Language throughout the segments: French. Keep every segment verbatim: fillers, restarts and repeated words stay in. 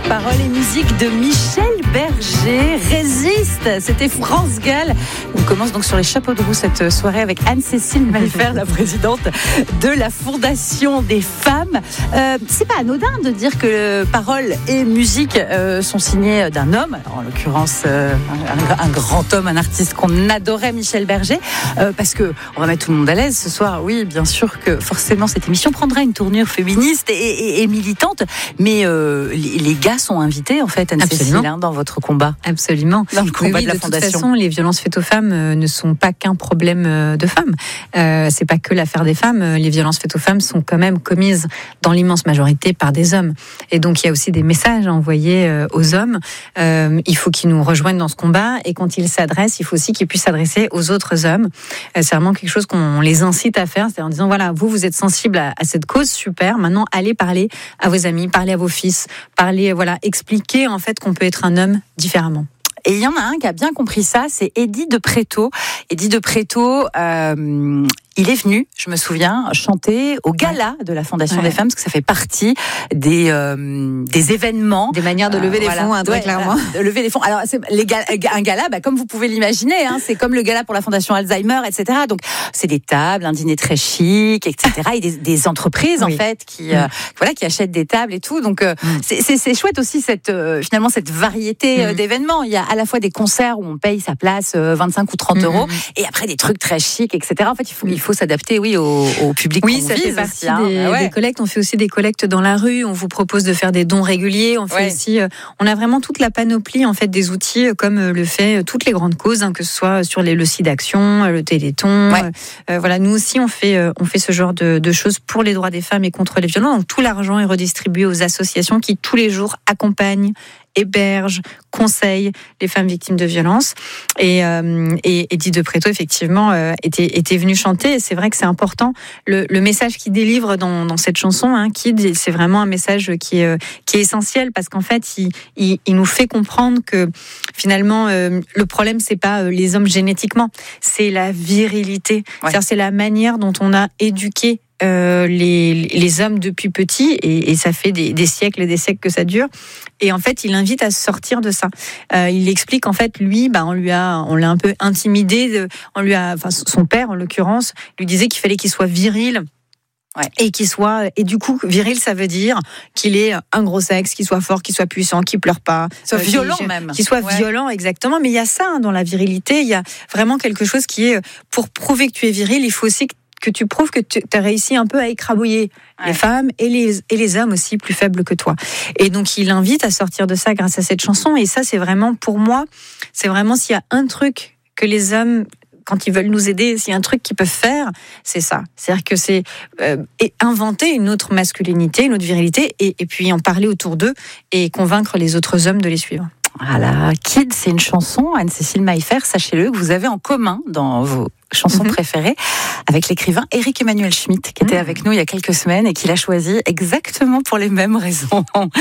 Paroles et musique de Michel Berger. Résiste, c'était France Gall. On commence donc sur les chapeaux de roue cette soirée avec Anne-Cécile Maillefer, la présidente de la Fondation des femmes. Euh, c'est pas anodin de dire que paroles et musique euh, sont signées d'un homme, en l'occurrence euh, un, un grand homme, un artiste qu'on adorait, Michel Berger, euh, parce que on va mettre tout le monde à l'aise ce soir. Oui, bien sûr que forcément cette émission prendra une tournure féministe et, et, et militante, mais euh, les, les gars sont invités en fait, Anne-Cécile, hein, dans votre combat. Absolument. Dans le combat oui, de la de Fondation. De toute façon, les violences faites aux femmes euh, ne sont pas qu'un problème euh, de femmes. Euh, c'est pas que l'affaire des femmes. Les violences faites aux femmes sont quand même commises dans l'immense majorité par des hommes. Et donc il y a aussi des messages à envoyer euh, aux hommes. Euh, il faut qu'ils nous rejoignent dans ce combat, et quand ils s'adressent, il faut aussi qu'ils puissent s'adresser aux autres hommes. Euh, c'est vraiment quelque chose qu'on les incite à faire, c'est en disant voilà, vous vous êtes sensible à, à cette cause, super. Maintenant, allez parler à vos amis, parlez à vos fils, parlez, voilà, expliquez en fait qu'on peut être un homme différemment. Et il y en a un qui a bien compris ça, c'est Eddy de Pretto. Eddy de Pretto, euh, il est venu, je me souviens, chanter au gala de la Fondation ouais. des femmes, parce que ça fait partie des euh, des événements, des manières de lever euh, les voilà. fonds, hein, très ouais, clairement. Voilà, de lever les fonds. Alors, c'est les gala, un gala, bah, comme vous pouvez l'imaginer, hein, c'est comme le gala pour la Fondation Alzheimer, et cetera. Donc, c'est des tables, un dîner très chic, et cetera. Et des, des entreprises oui. en fait qui euh, mmh. voilà qui achètent des tables et tout. Donc, euh, mmh. c'est, c'est c'est chouette aussi cette euh, finalement cette variété euh, mmh. d'événements. Il y a à la fois des concerts où on paye sa place euh, vingt-cinq ou trente euros, mmh. et après des trucs très chics, et cetera. En fait, il faut il faut s'adapter, oui, au, au public. Oui, qu'on ça vise fait partie aussi, hein. des, ah ouais. des collectes. On fait aussi des collectes dans la rue. On vous propose de faire des dons réguliers. On fait ouais. aussi, euh, on a vraiment toute la panoplie en fait des outils, comme euh, le fait euh, toutes les grandes causes, hein, que ce soit sur les, le SIDAction, le Téléthon. Ouais. Euh, voilà, nous aussi on fait euh, on fait ce genre de, de choses pour les droits des femmes et contre les violences. Donc tout l'argent est redistribué aux associations qui tous les jours accompagnent, héberge, conseille les femmes victimes de violences. Et, euh, et Eddy de Pretto, effectivement, euh, était, était venu chanter. Et c'est vrai que c'est important. Le, le message qu'il délivre dans, dans cette chanson, hein, Kid, c'est vraiment un message qui est, qui est essentiel, parce qu'en fait, il, il, il nous fait comprendre que finalement, euh, le problème, c'est pas les hommes génétiquement, c'est la virilité. Ouais. C'est-à-dire, c'est la manière dont on a éduqué Euh, les, les hommes depuis petits, et, et ça fait des, des siècles et des siècles que ça dure. Et en fait, il invite à sortir de ça. Euh, il explique en fait, lui, bah, on lui a, on l'a un peu intimidé. De, on lui a, enfin, son père en l'occurrence, lui disait qu'il fallait qu'il soit viril. Ouais. Et qu'il soit, et du coup, viril, ça veut dire qu'il est un gros sexe, qu'il soit fort, qu'il soit puissant, qu'il pleure pas, soit euh, violent qu'il, même, qu'il soit ouais. violent, exactement. Mais il y a ça, hein, dans la virilité, il y a vraiment quelque chose qui est, pour prouver que tu es viril, il faut aussi que que tu prouves que tu as réussi un peu à écrabouiller ouais. les femmes et les, et les hommes aussi plus faibles que toi. Et donc, il invite à sortir de ça grâce à cette chanson. Et ça, c'est vraiment, pour moi, c'est vraiment s'il y a un truc que les hommes, quand ils veulent nous aider, s'il y a un truc qu'ils peuvent faire, c'est ça. C'est-à-dire que c'est euh, inventer une autre masculinité, une autre virilité, et, et puis en parler autour d'eux et convaincre les autres hommes de les suivre. Voilà, Kid, c'est une chanson, Anne-Cécile Maillefer, sachez-le, que vous avez en commun dans vos chansons mm-hmm. préférées avec l'écrivain Éric Emmanuel Schmitt, qui était mm. avec nous il y a quelques semaines et qui l'a choisi exactement pour les mêmes raisons.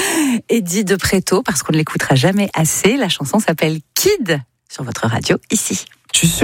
Eddy de Pretto, parce qu'on ne l'écoutera jamais assez. La chanson s'appelle Kid sur votre radio ici. Tu sais